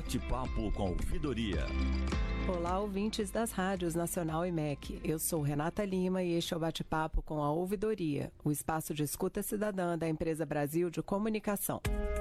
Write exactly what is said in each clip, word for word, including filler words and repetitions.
Bate-papo com Ouvidoria. Olá, ouvintes das rádios Nacional e M E C. Eu sou Renata Lima e este é o Bate-papo com a Ouvidoria, o espaço de escuta cidadã da Empresa Brasil de Comunicação.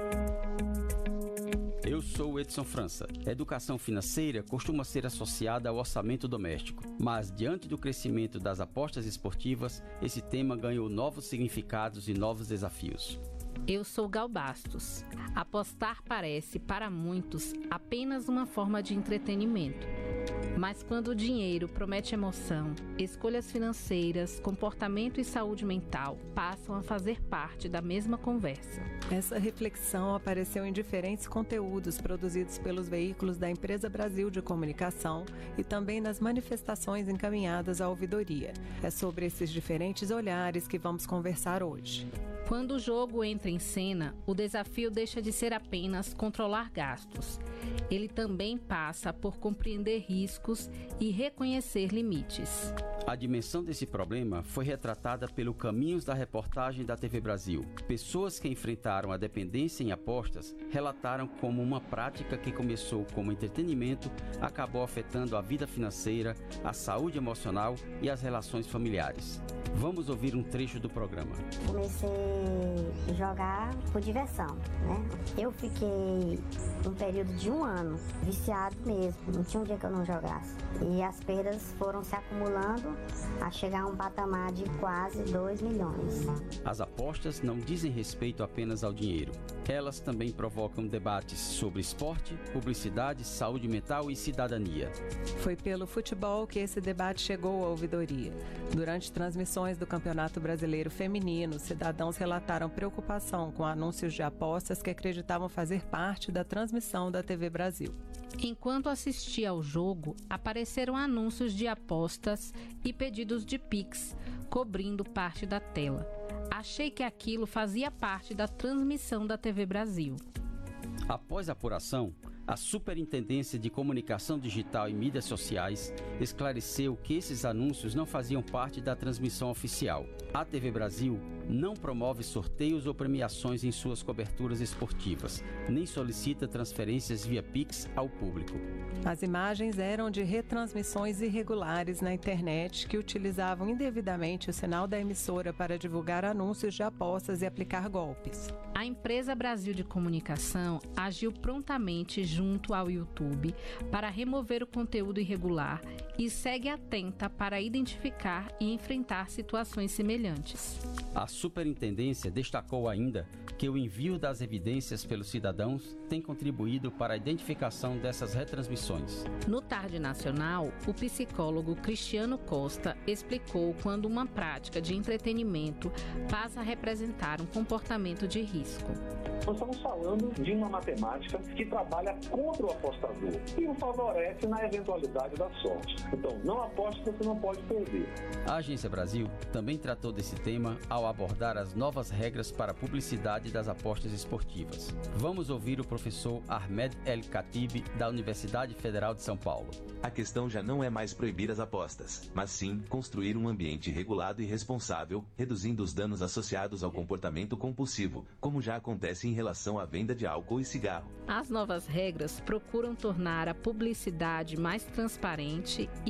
Eu sou Edson França. Educação financeira costuma ser associada ao orçamento doméstico, mas diante do crescimento das apostas esportivas, esse tema ganhou novos significados e novos desafios. Eu sou Gal Bastos. Apostar parece, para muitos, apenas uma forma de entretenimento. Mas quando o dinheiro promete emoção, escolhas financeiras, comportamento e saúde mental passam a fazer parte da mesma conversa. Essa reflexão apareceu em diferentes conteúdos produzidos pelos veículos da Empresa Brasil de Comunicação e também nas manifestações encaminhadas à ouvidoria. É sobre esses diferentes olhares que vamos conversar hoje. Quando o jogo entra em cena, o desafio deixa de ser apenas controlar gastos. Ele também passa por compreender riscos e reconhecer limites. A dimensão desse problema foi retratada pelo Caminhos da reportagem da T V Brasil. Pessoas que enfrentaram a dependência em apostas relataram como uma prática que começou como entretenimento acabou afetando a vida financeira, a saúde emocional e as relações familiares. Vamos ouvir um trecho do programa. Comecei a jogar por diversão, né? Eu fiquei um período de um ano viciado mesmo, não tinha um dia que eu não jogasse. E as perdas foram se acumulando a chegar a um patamar de quase dois milhões. As apostas não dizem respeito apenas ao dinheiro. Elas também provocam debates sobre esporte, publicidade, saúde mental e cidadania. Foi pelo futebol que esse debate chegou à ouvidoria. Durante transmissões do Campeonato Brasileiro Feminino, cidadãos relataram preocupação com anúncios de apostas que acreditavam fazer parte da transmissão da T V Brasil. Enquanto assistia ao jogo, apareceram anúncios de apostas e pedidos de Pix, cobrindo parte da tela. Achei que aquilo fazia parte da transmissão da T V Brasil. Após a apuração, a Superintendência de Comunicação Digital e Mídias Sociais esclareceu que esses anúncios não faziam parte da transmissão oficial. A T V Brasil não promove sorteios ou premiações em suas coberturas esportivas, nem solicita transferências via Pix ao público. As imagens eram de retransmissões irregulares na internet que utilizavam indevidamente o sinal da emissora para divulgar anúncios de apostas e aplicar golpes. A Empresa Brasil de Comunicação agiu prontamente junto ao YouTube para remover o conteúdo irregular e segue atenta para identificar e enfrentar situações semelhantes. A Superintendência destacou ainda que o envio das evidências pelos cidadãos tem contribuído para a identificação dessas retransmissões. No Tarde Nacional, o psicólogo Cristiano Costa explicou quando uma prática de entretenimento passa a representar um comportamento de risco. Nós estamos falando de uma matemática que trabalha contra o apostador e o favorece na eventualidade da sorte. Então, não aposte que você não pode perder. A Agência Brasil também tratou desse tema ao abordar as novas regras para a publicidade das apostas esportivas. Vamos ouvir o professor Ahmed El Khatib, da Universidade Federal de São Paulo. A questão já não é mais proibir as apostas, mas sim construir um ambiente regulado e responsável, reduzindo os danos associados ao comportamento compulsivo, como já acontece em relação à venda de álcool e cigarro. As novas regras procuram tornar a publicidade mais transparente e